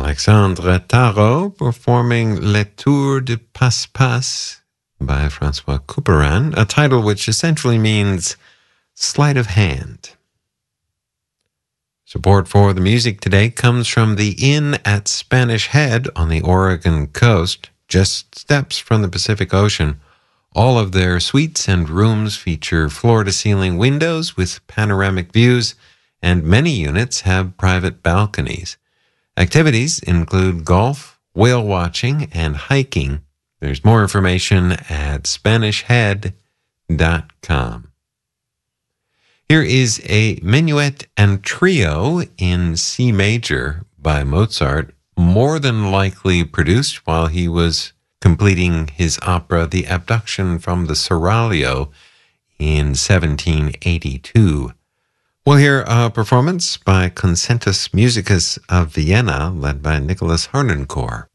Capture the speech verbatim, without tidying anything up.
Alexandre Tarot performing Le Tour de Passe-Passe by Francois Couperin, a title which essentially means sleight of hand. Support for the music today comes from the Inn at Spanish Head on the Oregon coast, just steps from the Pacific Ocean. All of their suites and rooms feature floor-to-ceiling windows with panoramic views, and many units have private balconies. Activities include golf, whale watching, and hiking. There's more information at spanish head dot com. Here is a minuet and trio in C major by Mozart, more than likely produced while he was completing his opera The Abduction from the Seraglio in seventeen eighty-two. We'll hear a performance by Concentus Musicus of Vienna, led by Nicholas Harnoncourt.